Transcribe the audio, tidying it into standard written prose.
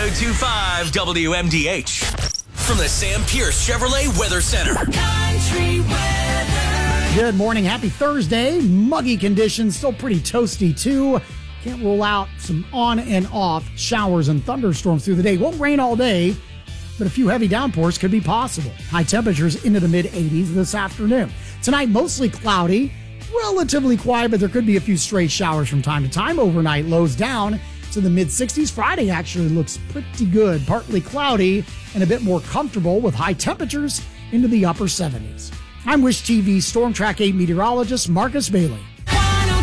102.5 WMDH. From the Sam Pierce Chevrolet Weather Center. Country weather. Good morning. Happy Thursday. Muggy conditions. Still pretty toasty, too. Can't rule out some on and off showers and thunderstorms through the day. Won't rain all day, but a few heavy downpours could be possible. High temperatures into the mid-80s this afternoon. Tonight, mostly cloudy. Relatively quiet, but there could be a few stray showers from time to time. Overnight, lows down to the mid-60s. Friday actually looks pretty good. Partly cloudy and a bit more comfortable with high temperatures into the upper 70s. I'm Wish TV Storm Track 8 meteorologist Marcus Bailey.